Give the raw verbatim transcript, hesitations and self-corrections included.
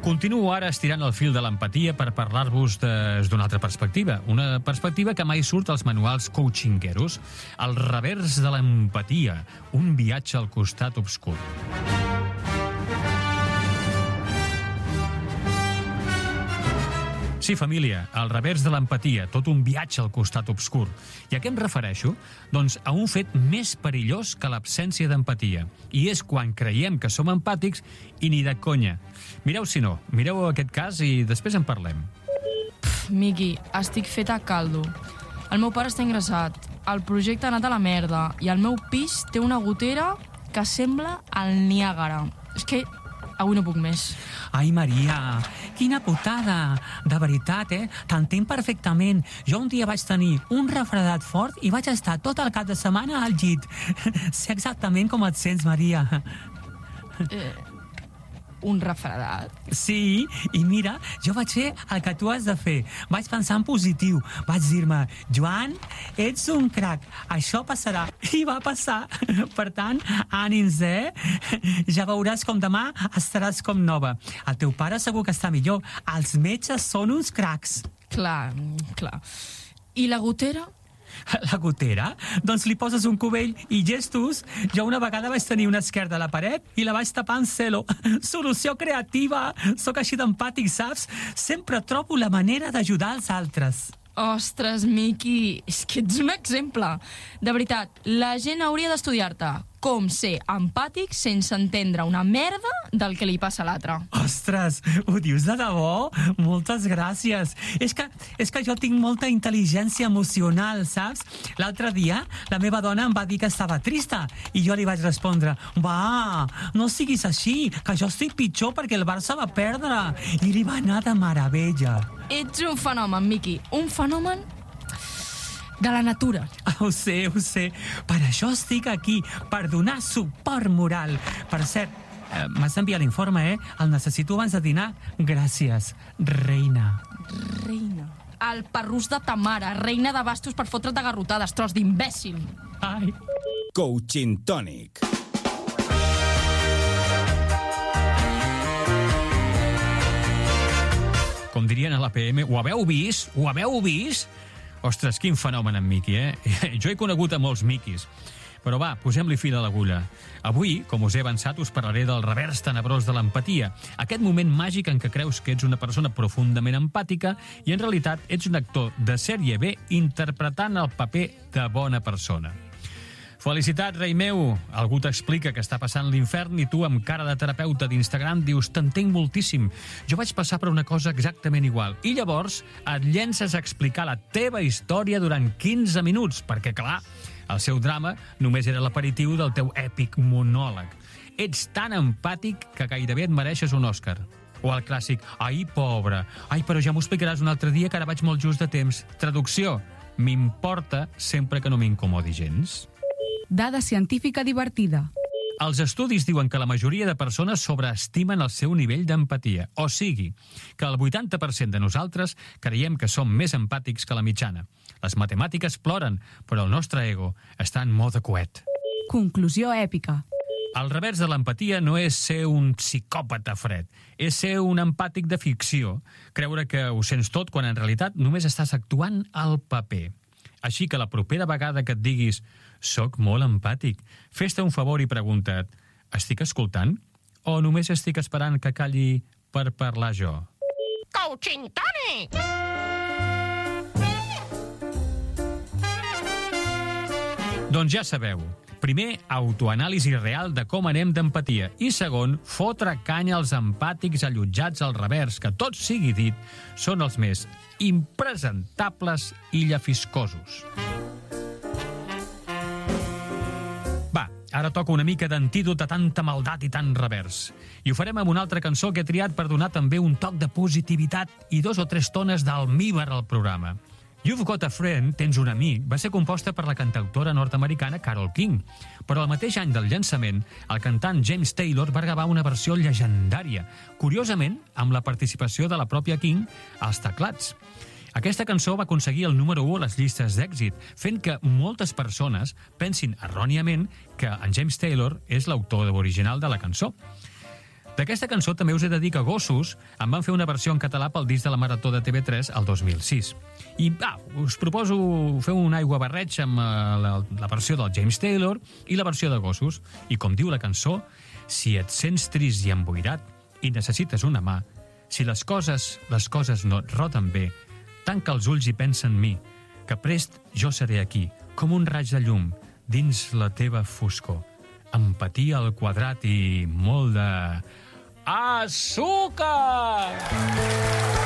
Continuo ara estirant el fil de l'empatia per parlar-vos d'una altra perspectiva. Una perspectiva que mai surt als manuals coachingueros. El revers de l'empatia. Un viatge al costat obscur. Sí, família, al revers de l'empatia, tot un viatge al costat obscur. I a què em refereixo? Doncs a un fet més perillós que l'absència d'empatia. I és quan creiem que som empàtics i ni de conya. Mireu si no, mireu aquest cas i després en parlem. Pff, Miqui, estic feta a caldo. El meu pare està ingressat, el projecte ha anat a la merda i el meu pis té una gotera que sembla el Niàgara. És que avui no puc més. Ai, Maria, quina putada! De veritat, eh? T'entenc perfectament. Jo un dia vaig tenir un refredat fort i vaig estar tot el cap de setmana al llit. Sé exactament com et sents, Maria. Eh, un refredat? Sí, i mira, jo vaig fer el que tu has de fer. Vaig pensar en positiu. Vaig dir-me, Joan, ets un crac, això passarà. I va passar. Per tant, ànims, eh? Ja veuràs com demà estaràs com nova. El teu pare segur que està millor. Els metges són uns cracs. Clar, clar. I la gotera? La gotera? Doncs li poses un cubell i gestos. Jo una vegada vaig tenir una esquerda a la paret i la vaig tapar amb celo. Solució creativa! Sóc així d'empàtic, saps? Sempre trobo la manera d'ajudar els altres. Ostres, Miqui, és que ets un exemple. De veritat, la gent hauria d'estudiar-te com ser empàtic sense entendre una merda del que li passa a l'altre. Ostres, ho dius de debò? Moltes gràcies. És que, és que jo tinc molta intel·ligència emocional, saps? L'altre dia, la meva dona em va dir que estava trista i jo li vaig respondre, va, no siguis així, que jo estic pitjor perquè el Barça va perdre. I li va anar de meravella. Ets un fenomen, Miqui, un fenomen de la natura. Ho sé, ho sé. Per això estic aquí, per donar suport moral. Per cert, eh, m'has d'enviar l'informe, eh? El necessito abans de dinar. Gràcies, reina. Reina. El parrús de ta mare, reina de bastos per fotre't de garrotades, tros d'imbècil. Ai. Coaching Tònic. Com dirien a l'A P M, ho haveu vist? Ho haveu vist? Ostres, quin fenomen en Miqui, eh? Jo he conegut a molts Miquis. Però va, posem-li fil a l'agulla. Avui, com us he avançat, us parlaré del revers tenebrós de l'empatia. Aquest moment màgic en què creus que ets una persona profundament empàtica i en realitat ets un actor de sèrie B interpretant el paper de bona persona. Felicitat, rei meu! Algú t'explica que està passant l'infern i tu, amb cara de terapeuta d'Instagram, dius t'entenc moltíssim. Jo vaig passar per una cosa exactament igual. I llavors et llences a explicar la teva història durant quinze minuts, perquè, clar, el seu drama només era l'aperitiu del teu èpic monòleg. Ets tan empàtic que gairebé et mereixes un Òscar. O el clàssic, ai, pobre, ai, però ja m'ho explicaràs un altre dia que ara vaig molt just de temps. Traducció, m'importa sempre que no m'incomodi gens. Dada científica divertida. Els estudis diuen que la majoria de persones sobreestimen el seu nivell d'empatia. O sigui, que el vuitanta per cent de nosaltres creiem que som més empàtics que la mitjana. Les matemàtiques ploren, però el nostre ego està en mode coet. Conclusió èpica. El revers de l'empatia no és ser un psicòpata fred, és ser un empàtic de ficció, creure que ho sents tot quan en realitat només estàs actuant al paper. Així que la propera vegada que et diguis «soc molt empàtic», fes-te un favor i pregunta't «estic escoltant? O només estic esperant que calli per parlar jo?» Coaching Tònic! Doncs ja sabeu, primer, autoanàlisi real de com anem d'empatia i segon, fotre canya als empàtics allotjats al revers, que tot sigui dit, són els més impresentables i llafiscosos. Va, ara toca una mica d'antídot a tanta maldat i tant revers. I ho farem amb una altra cançó que he triat per donar també un toc de positivitat i dos o tres tones d'almíbar al programa. You've Got a Friend, Tens un amic, va ser composta per la cantautora nord-americana Carole King, però el mateix any del llançament, el cantant James Taylor va gravar una versió llegendària, curiosament amb la participació de la pròpia King als teclats. Aquesta cançó va aconseguir el número u a les llistes d'èxit, fent que moltes persones pensin erròniament que en James Taylor és l'autor original de la cançó. D'aquesta cançó també us he de dir que Gossos en van fer una versió en català pel disc de la Marató de T V tres el dos mil sis. I va, us proposo fer un aigua barreig amb la, la versió del James Taylor i la versió de Gossos. I com diu la cançó, si et sents trist i emboirat i necessites una mà, si les coses, les coses no et roten bé, tanca els ulls i pensa en mi, que prest jo seré aquí, com un raig de llum, dins la teva foscor. Empatia al quadrat i molt de... Azúcar!